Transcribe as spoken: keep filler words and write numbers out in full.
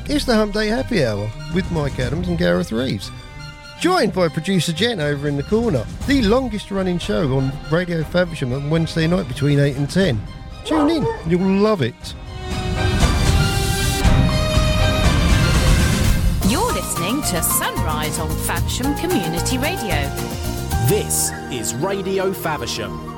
week, it's the Hump Day Happy Hour with Mike Adams and Gareth Reeves. Joined by producer Jen over in the corner. The longest running show on Radio Faversham on Wednesday night between eight and ten. Tune in, you'll love it. You're listening to Sunrise on Faversham Community Radio. This is Radio Faversham.